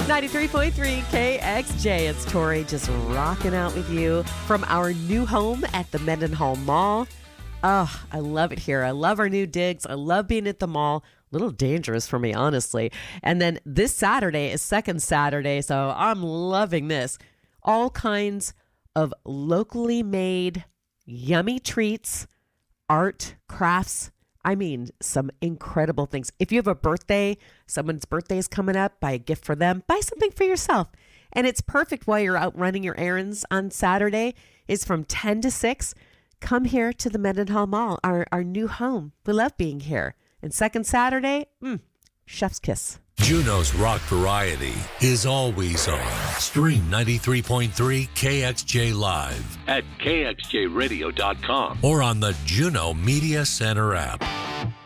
93.3 KXJ. It's Tori just rocking out with you from our new home at the Mendenhall Mall. Oh, I love it here. I love our new digs. I love being at the mall. A little dangerous for me, honestly. And then this Saturday is second Saturday, so I'm loving this. All kinds of locally made yummy treats, art, crafts. I mean, some incredible things. If you have a birthday, someone's birthday is coming up, buy a gift for them, buy something for yourself. And it's perfect while you're out running your errands on Saturday. It's from 10 to 6. Come here to the Mendenhall Mall, our new home. We love being here. And second Saturday, chef's kiss. Juno's Rock Variety is always on. Stream 93.3 KXJ Live at KXJRadio.com or on the Juno Media Center app.